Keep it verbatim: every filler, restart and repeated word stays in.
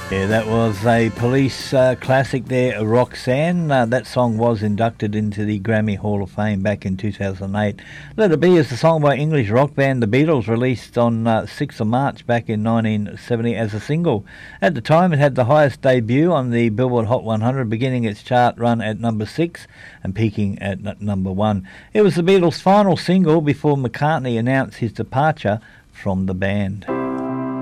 Yeah, that was a Police uh, classic there, Roxanne. Uh, that song was inducted into the Grammy Hall of Fame back in two thousand eight. Let It Be is a song by English rock band The Beatles, released on uh, sixth of March back in nineteen seventy as a single. At the time, it had the highest debut on the Billboard Hot one hundred, beginning its chart run at number six and peaking at n- number one. It was the Beatles' final single before McCartney announced his departure from the band.